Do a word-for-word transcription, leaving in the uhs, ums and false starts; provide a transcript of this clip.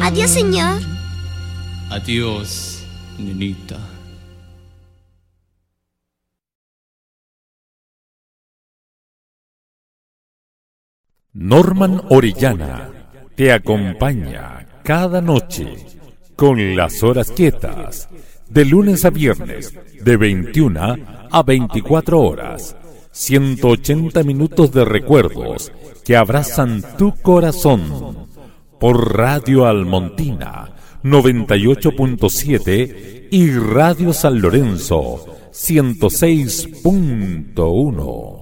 Adiós, señor. Adiós, nenita. Norman Orellana te acompaña cada noche con las horas quietas, de lunes a viernes, de veintiuna a veinticuatro horas, ciento ochenta minutos de recuerdos que abrazan tu corazón, por Radio Almontina noventa y ocho punto siete y Radio San Lorenzo ciento seis punto uno.